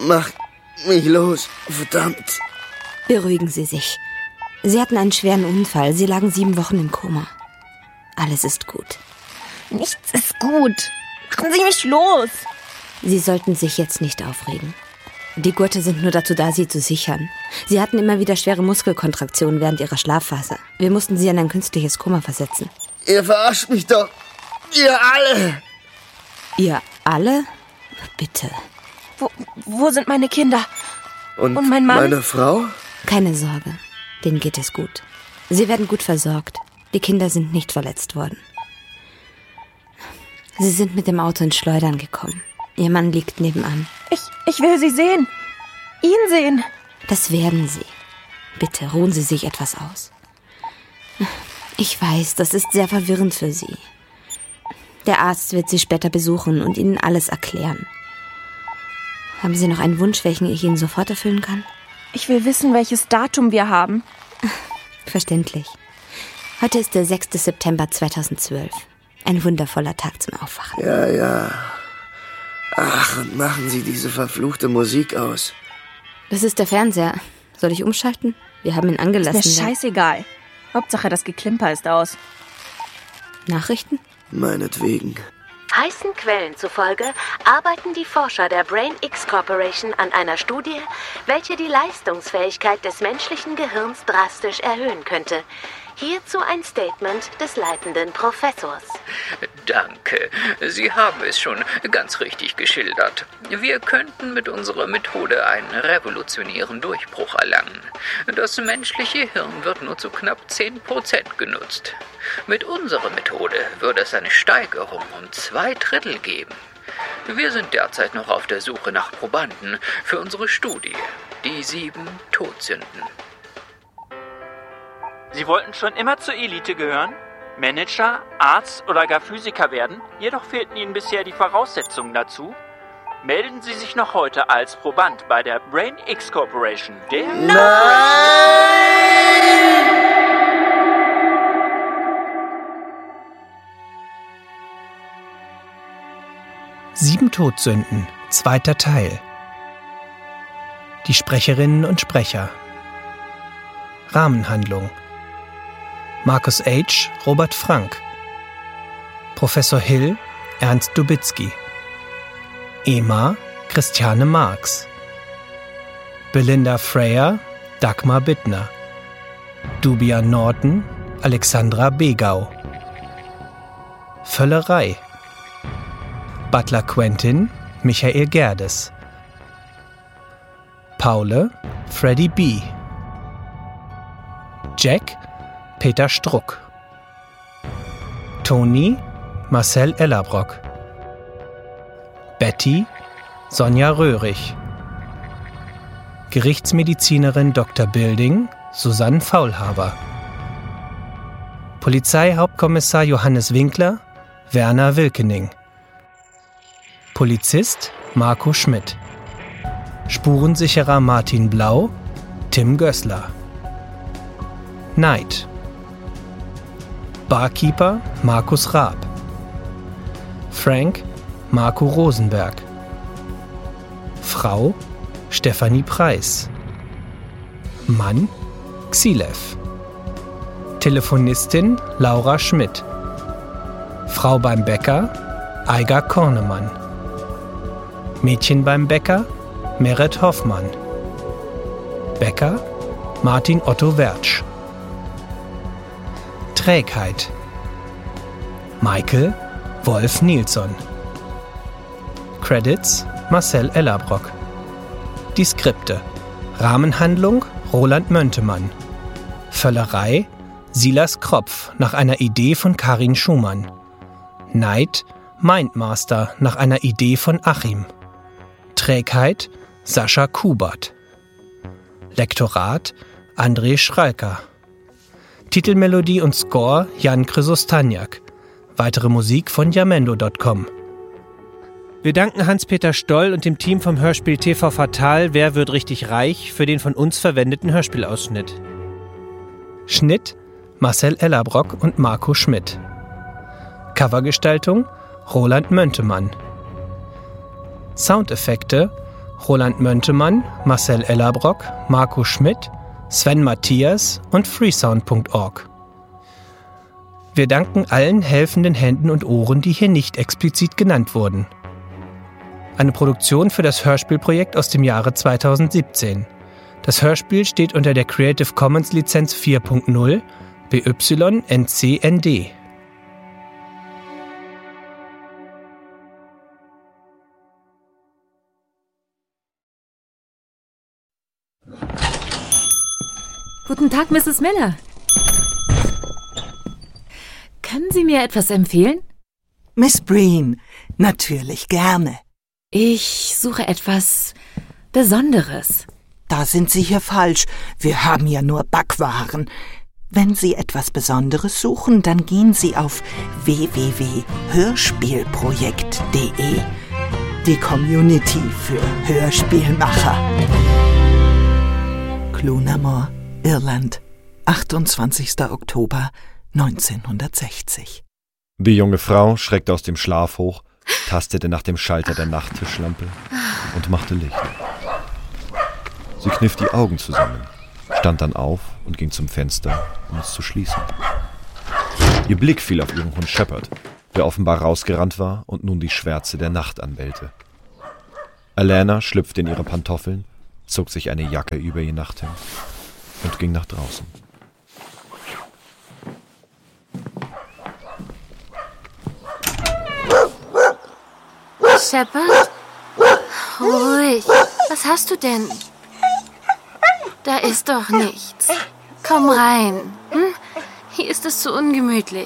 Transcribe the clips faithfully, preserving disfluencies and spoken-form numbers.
Macht mich los, verdammt. Beruhigen Sie sich. Sie hatten einen schweren Unfall. Sie lagen sieben Wochen im Koma. Alles ist gut. Nichts ist gut. Machen Sie mich los. Sie sollten sich jetzt nicht aufregen. Die Gurte sind nur dazu da, Sie zu sichern. Sie hatten immer wieder schwere Muskelkontraktionen während Ihrer Schlafphase. Wir mussten Sie in ein künstliches Koma versetzen. Ihr verarscht mich doch. Ihr alle. Ihr alle? Bitte. Wo, wo sind meine Kinder? Und, Und mein Mann? Meine Frau? Keine Sorge. Denen geht es gut. Sie werden gut versorgt. Die Kinder sind nicht verletzt worden. Sie sind mit dem Auto ins Schleudern gekommen. Ihr Mann liegt nebenan. Ich, ich will Sie sehen. Ihn sehen. Das werden Sie. Bitte ruhen Sie sich etwas aus. Ich weiß, das ist sehr verwirrend für Sie. Der Arzt wird Sie später besuchen und Ihnen alles erklären. Haben Sie noch einen Wunsch, welchen ich Ihnen sofort erfüllen kann? Ich will wissen, welches Datum wir haben. Verständlich. Heute ist der sechster September zweitausendzwölf. Ein wundervoller Tag zum Aufwachen. Ja, ja. Ach, und machen Sie diese verfluchte Musik aus. Das ist der Fernseher. Soll ich umschalten? Wir haben ihn angelassen. Ist mir scheißegal. Hauptsache, das Geklimper ist aus. Nachrichten? Meinetwegen. Heißen Quellen zufolge arbeiten die Forscher der Brain X Corporation an einer Studie, welche die Leistungsfähigkeit des menschlichen Gehirns drastisch erhöhen könnte. Hierzu ein Statement des leitenden Professors. Danke. Sie haben es schon ganz richtig geschildert. Wir könnten mit unserer Methode einen revolutionären Durchbruch erlangen. Das menschliche Hirn wird nur zu knapp zehn Prozent genutzt. Mit unserer Methode würde es eine Steigerung um zwei Drittel geben. Wir sind derzeit noch auf der Suche nach Probanden für unsere Studie, die sieben Todsünden. Sie wollten schon immer zur Elite gehören, Manager, Arzt oder gar Physiker werden, jedoch fehlten Ihnen bisher die Voraussetzungen dazu. Melden Sie sich noch heute als Proband bei der Brain X Corporation. Der Sieben Todsünden, zweiter Teil. Die Sprecherinnen und Sprecher. Rahmenhandlung. Markus H., Robert Frank. Professor Hill, Ernst Dubitzky. Ema, Christiane Marx. Belinda Freyer, Dagmar Bittner. Dubia Norton, Alexandra Begau. Völlerei. Butler Quentin, Michael Gerdes. Paule, Freddie B. Jack, Peter Struck. Toni, Marcel Ellerbrock. Betty, Sonja Röhrig. Gerichtsmedizinerin Doktor Bilding, Susanne Faulhaber. Polizeihauptkommissar Johannes Winkler, Werner Wilkening. Polizist Marco Schmidt. Spurensicherer Martin Blau, Tim Gößler. Knight. Barkeeper Markus Raab. Frank Marco Rosenberg. Frau Stefanie Preis. Mann Xilev. Telefonistin Laura Schmidt. Frau beim Bäcker Eiger Kornemann. Mädchen beim Bäcker Meret Hoffmann. Bäcker Martin Otto Wertsch. Trägheit Michael Wolf Nilsson. Credits Marcel Ellerbrock. Die Skripte Rahmenhandlung Roland Möntemann. Völlerei Silas Kropf nach einer Idee von Karin Schumann. Neid Mindmaster nach einer Idee von Achim. Trägheit Sascha Kubert. Lektorat André Schralker. Titelmelodie und Score Jan Chrysostaniak. Weitere Musik von jamendo Punkt com. Wir danken Hans-Peter Stoll und dem Team vom Hörspiel T V Fatal Wer wird richtig reich für den von uns verwendeten Hörspielausschnitt. Schnitt Marcel Ellerbrock und Marco Schmidt. Covergestaltung Roland Möntemann. Soundeffekte Roland Möntemann, Marcel Ellerbrock, Marco Schmidt, Sven Matthias und freesound punkt org. Wir danken allen helfenden Händen und Ohren, die hier nicht explizit genannt wurden. Eine Produktion für das Hörspielprojekt aus dem Jahre zweitausendsiebzehn. Das Hörspiel steht unter der Creative Commons Lizenz vier Punkt null B Y N C N D. Guten Tag, Misses Miller. Können Sie mir etwas empfehlen? Miss Breen, natürlich gerne. Ich suche etwas Besonderes. Da sind Sie hier falsch. Wir haben ja nur Backwaren. Wenn Sie etwas Besonderes suchen, dann gehen Sie auf w w w punkt hörspielprojekt punkt de. Die Community für Hörspielmacher. Clunamore, Irland, achtundzwanzigster Oktober neunzehnhundertsechzig. Die junge Frau schreckte aus dem Schlaf hoch, tastete nach dem Schalter der Nachttischlampe und machte Licht. Sie kniff die Augen zusammen, stand dann auf und ging zum Fenster, um es zu schließen. Ihr Blick fiel auf ihren Hund Shepard, der offenbar rausgerannt war und nun die Schwärze der Nacht anbellte. Alana schlüpfte in ihre Pantoffeln, zog sich eine Jacke über ihr Nachthemd und ging nach draußen. Shepard? Ruhig. Was hast du denn? Da ist doch nichts. Komm rein. Hm? Hier ist es zu ungemütlich.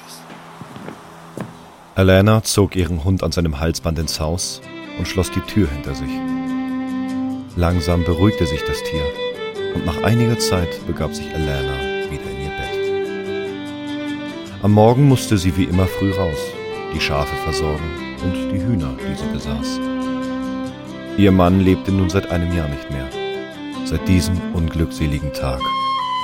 Alana zog ihren Hund an seinem Halsband ins Haus und schloss die Tür hinter sich. Langsam beruhigte sich das Tier und nach einiger Zeit begab sich Alana wieder in ihr Bett. Am Morgen musste sie wie immer früh raus, die Schafe versorgen und die Hühner, die sie besaß. Ihr Mann lebte nun seit einem Jahr nicht mehr, seit diesem unglückseligen Tag.